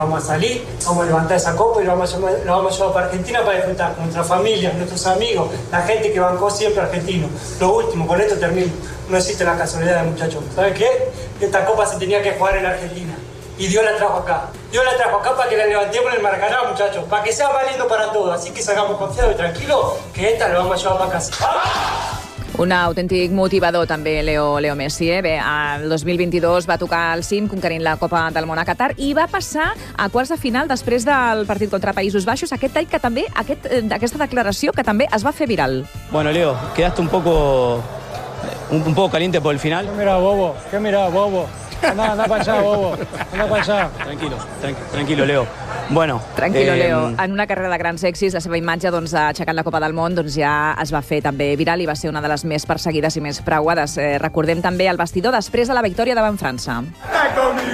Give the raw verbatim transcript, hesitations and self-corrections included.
Vamos a salir, vamos a levantar esa copa y lo vamos a, lo vamos a llevar para Argentina para disfrutar con nuestra familia, nuestros amigos, la gente que bancó siempre argentino. Lo último, con esto termino. No existe la casualidad, muchachos. ¿Saben qué? Esta copa se tenía que jugar en Argentina. Y Dios la trajo acá. Dios la trajo acá para que la levantemos en el Maracaná, muchachos. Para que sea más lindo para todos. Así que salgamos confiados y tranquilos que esta la vamos a llevar para casa. Un autèntic motivador també, Leo, Leo Messi. Eh? Bé, el dos mil vint-i-dos va tocar al cim conquerint la Copa del Món a Qatar i va passar a quarts de final després del partit contra Països Baixos. Aquest tall que també, aquest, aquesta declaració que també es va fer viral. Bueno, Leo, quedaste un poco, un, un poco caliente por el final. ¿Qué mirá, bobo? ¿Qué mirá, bobo? Anda, anda para allá, bobo. Anda para allá. Tranquilo, tranqui, tranquilo, Leo. Bueno, Tranquilo, eh, Leo. En una carrera de grans èxits, la seva imatge doncs, aixecant la Copa del Món doncs, ja es va fer també viral i va ser una de les més perseguides i més preuades. Eh, recordem també el vestidor després de la victòria davant França.